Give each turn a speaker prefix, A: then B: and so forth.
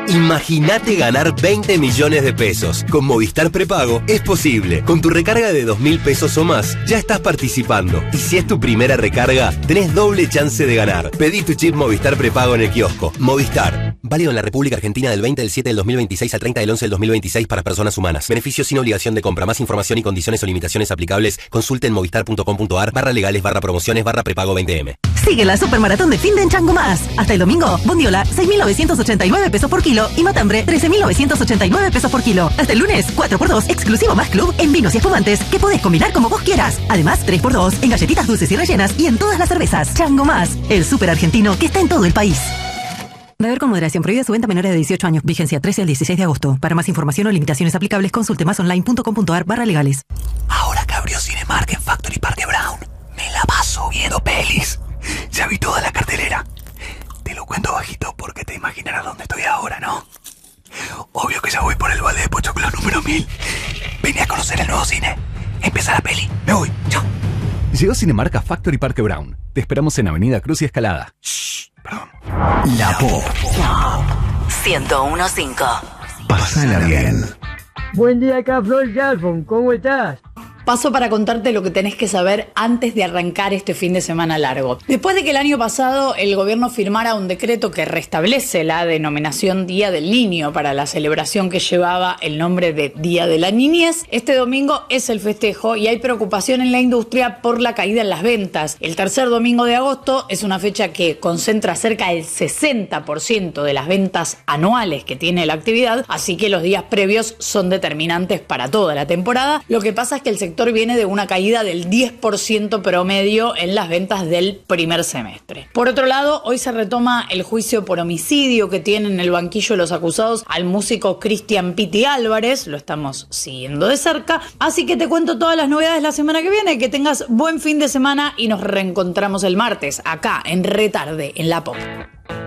A: Imagínate ganar 20 millones de pesos. Con Movistar Prepago es posible. Con tu recarga de 2.000 pesos o más, ya estás participando. Y si es tu primera recarga, tenés doble chance de ganar. Pedí tu chip Movistar Prepago en el kiosco. Movistar. Válido en la República Argentina del 20 del 7 del 2026 al 30 del 11 del 2026 para personas humanas. Beneficios sin obligación de compra. Más información y condiciones o limitaciones aplicables. Consulte en movistar.com.ar/legales/prepago 20M.
B: Sigue la supermaratón de fin de en Chango Más. Hasta el domingo, bondiola, 6.989 pesos por kilo y matambre, 13.989 pesos por kilo. Hasta el lunes, 4x2, exclusivo Más Club en vinos y espumantes que podés combinar como vos quieras. Además, 3x2 en galletitas dulces y rellenas y en todas las cervezas. Chango Más, el súper argentino que está en todo el país. Beber con moderación. Prohibida su venta a menores de 18 años. Vigencia 13 al 16 de agosto. Para más información o limitaciones aplicables, consulte másonline.com.ar/legales.
C: Ahora que abrió Cinemark en Factory Parque Brown, me la paso viendo pelis. Ya vi toda la cartelera. Te lo cuento bajito porque te imaginarás dónde estoy ahora, ¿no? Obvio que ya voy por el balde de Pochoclo número 1000. Vení a conocer el nuevo cine. Empieza la peli. Me voy. Chao.
D: Llegó Cinemark a Factory Parque Brown. Te esperamos en Avenida Cruz y Escalada.
C: Shh, perdón.
E: La Pop.
B: 101.5.
E: Pásala bien.
F: Buen día acá, Flor Jalfon. ¿Cómo estás?
G: Paso para contarte lo que tenés que saber antes de arrancar este fin de semana largo. Después de que el año pasado el gobierno firmara un decreto que restablece la denominación Día del Niño para la celebración que llevaba el nombre de Día de la Niñez, este domingo es el festejo y hay preocupación en la industria por la caída en las ventas. El tercer domingo de agosto es una fecha que concentra cerca del 60% de las ventas anuales que tiene la actividad, así que los días previos son determinantes para toda la temporada. Lo que pasa es que el sector viene de una caída del 10% promedio en las ventas del primer semestre. Por otro lado, hoy se retoma el juicio por homicidio que tiene en el banquillo de los acusados al músico Cristian Piti Álvarez. Lo estamos siguiendo de cerca. Así que te cuento todas las novedades la semana que viene. Que tengas buen fin de semana y nos reencontramos el martes acá en Retarde en La Pop.